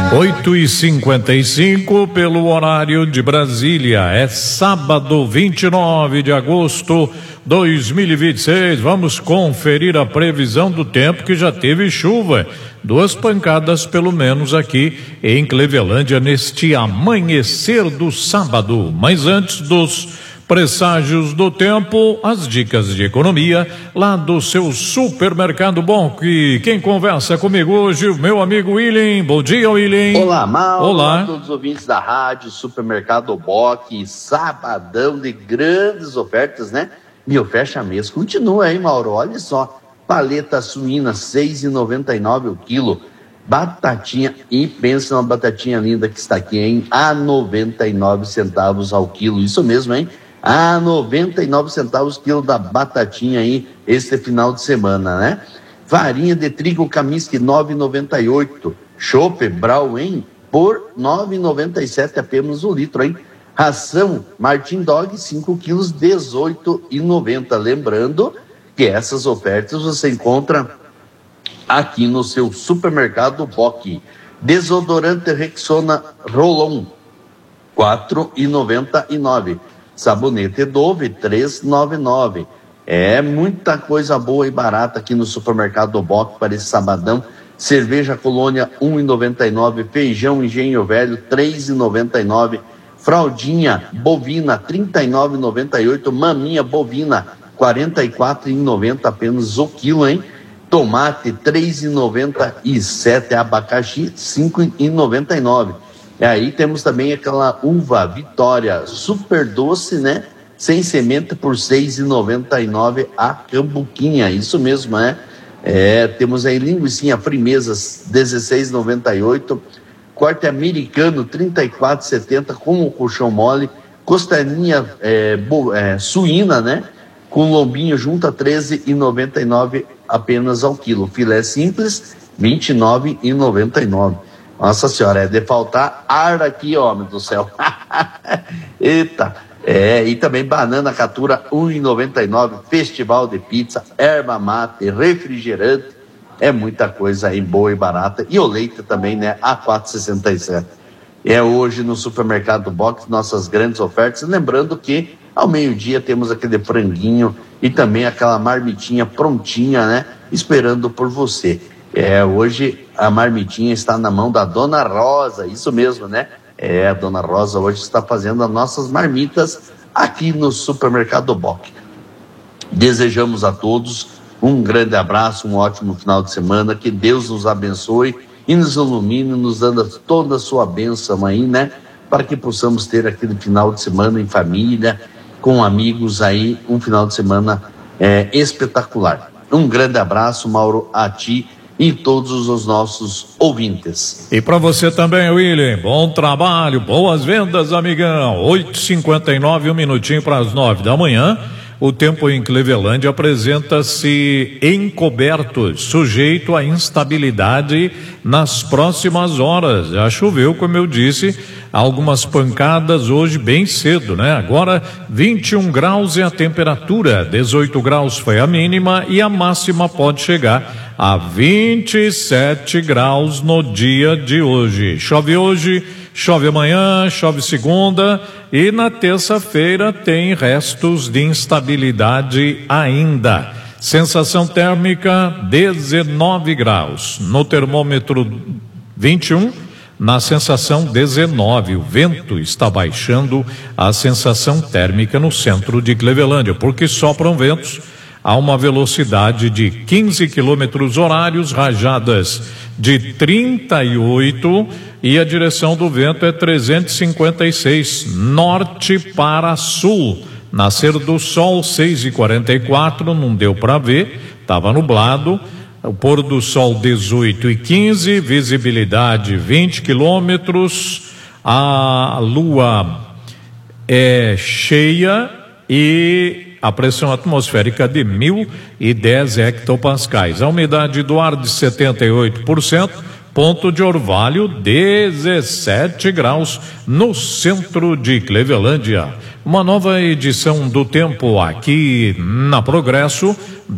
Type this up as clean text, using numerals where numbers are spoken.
8h55 pelo horário de Brasília. É sábado 29 de agosto 2026. Vamos conferir a previsão do tempo, que já teve chuva. 2 pancadas pelo menos aqui em Clevelândia neste amanhecer do sábado. Mas antes dos presságios do tempo, as dicas de economia lá do seu Supermercado Boc. E quem conversa comigo hoje, o meu amigo William. Bom dia, William. Olá, Mauro. Olá A todos os ouvintes da rádio Supermercado Boc. Sabadão de grandes ofertas, né? Meu fecha mês continua, hein, Mauro? Olha só, paleta suína, R$ 6,99 o quilo. Batatinha, e pensa numa batatinha linda que está aqui, hein? A 99 centavos ao quilo. Isso mesmo, hein? A 99 centavos quilo da batatinha aí, este final de semana, né? Farinha de trigo Kaminsky, 9,98. Chopp Brauen por 9,97 apenas o litro, hein? Ração Martin Dog, 5 quilos, 18,90. Lembrando que essas ofertas você encontra aqui no seu Supermercado Boc. Desodorante Rexona Roll-On, 4,99. Sabonete Dove, 3,99. É muita coisa boa e barata aqui no Supermercado Boc para esse sabadão. Cerveja Colônia, 1,99. Feijão Engenho Velho, 3,99. Fraldinha bovina, 39,98. Maminha bovina, 44,90 apenas o quilo, hein? Tomate, 3,97. Abacaxi, 5,99. E aí temos também aquela uva Vitória super doce, né? Sem semente por R$ 6,99 a cambuquinha. Isso mesmo, né? Temos aí linguicinha frimezas, R$ 16,98. Corte americano, R$ 34,70 com o colchão mole. Costelinha suína, né? Com lombinho junto a R$ 13,99 apenas ao quilo. Filé simples, R$ 29,99. Nossa senhora, é de faltar ar aqui, homem do céu. Eita. E também banana catura, R$ 1,99. Festival de pizza, erva mate, refrigerante. É muita coisa aí boa e barata. E o leite também, né? A R$ 4,67. É hoje no Supermercado Boc, nossas grandes ofertas. Lembrando que ao meio-dia temos aquele franguinho e também aquela marmitinha prontinha, né? Esperando por você. Hoje a marmitinha está na mão da Dona Rosa, isso mesmo, né? A Dona Rosa hoje está fazendo as nossas marmitas aqui no Supermercado Boc. Desejamos a todos um grande abraço, um ótimo final de semana, que Deus nos abençoe e nos ilumine, nos dando toda a sua bênção aí, né? Para que possamos ter aquele final de semana em família, com amigos aí, um final de semana espetacular. Um grande abraço, Mauro, a ti e todos os nossos ouvintes. E para você também, William, bom trabalho, boas vendas, amigão. 8h59, um minutinho para as 9 da manhã. O tempo em Clevelândia apresenta-se encoberto, sujeito a instabilidade nas próximas horas. Já choveu, como eu disse, algumas pancadas hoje bem cedo, né? Agora 21 graus é a temperatura, 18 graus foi a mínima e a máxima pode chegar a 27 graus no dia de hoje. Chove hoje, chove amanhã, chove segunda e na terça-feira tem restos de instabilidade ainda. Sensação térmica 19 graus. No termômetro 21, na sensação 19. O vento está baixando a sensação térmica no centro de Clevelândia, porque sopram ventos a uma velocidade de 15 quilômetros horários, rajadas de 38 e a direção do vento é 356, norte para sul. Nascer do sol 6h44, não deu para ver, estava nublado. O pôr do sol 18h15, visibilidade 20 quilômetros, a lua é cheia e a pressão atmosférica de 1.010 hectopascais. A umidade do ar de 78%, Ponto de Orvalho 17 graus no centro de Clevelândia. Uma nova edição do tempo aqui na Progresso.